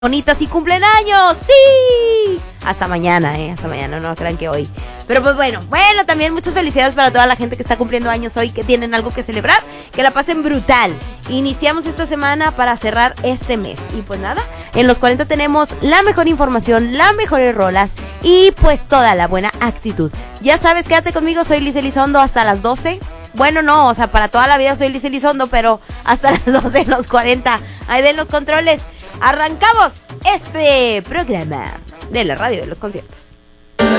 bonitas y cumplen años, sí. Hasta mañana, no crean que hoy. Pero pues bueno, también muchas felicidades para toda la gente que está cumpliendo años hoy, que tienen algo que celebrar, que la pasen brutal. Iniciamos esta semana para cerrar este mes. Y pues nada, en los 40 tenemos la mejor información, las mejores rolas y pues toda la buena actitud. Ya sabes, quédate conmigo, soy Liz Elizondo hasta las 12. Bueno, no, o sea, para toda la vida soy Liz Elizondo, pero hasta las 12 en los 40. Ahí den los controles. Arrancamos este programa de la radio de los conciertos.